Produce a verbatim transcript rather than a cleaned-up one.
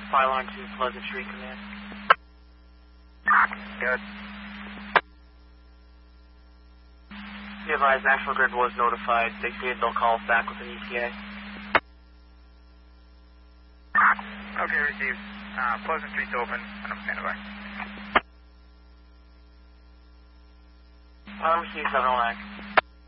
Pylon to Pleasant Street Command. Good. Be advised, National Grid was notified. They stated they'll call us back with an E T A. Okay, received. Uh, Pleasant Street's open, and I'm standing by. Pylon received seven oh nine.